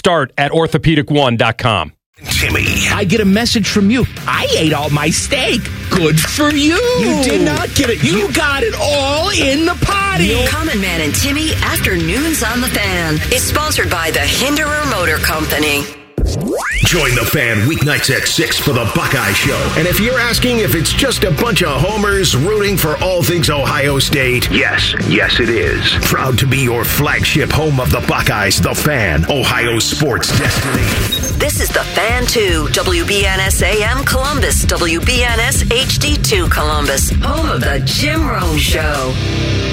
start at orthopedic1.com. Timmy. I get a message from you. I ate all my steak. Good for you. You did not get it. You got it all in the potty. Common Man and Timmy Afternoons on the Fan is sponsored by the Hinderer Motor Company. Join the Fan weeknights at 6 for the Buckeye Show. And if you're asking if it's just a bunch of homers rooting for all things Ohio State, yes, it is. Proud to be your flagship home of the Buckeyes, the Fan, Ohio sports destination. This is the Fan 2, WBNS AM Columbus, WBNS HD2 Columbus, home of the Jim Rome Show.